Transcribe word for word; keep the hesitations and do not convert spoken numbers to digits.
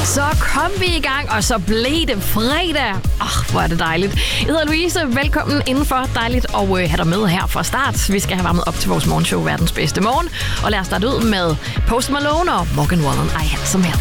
Så kom vi i gang, og så blev det fredag. Åh, oh, hvor er det dejligt. Jeg hedder Louise. Velkommen indenfor. Dejligt at uh, have dig med her fra start. Vi skal have varmet op til vores morgenshow, Verdens Bedste Morgen. Og lad os starte ud med Post Malone og Morgan Wallen. Ej, han som her.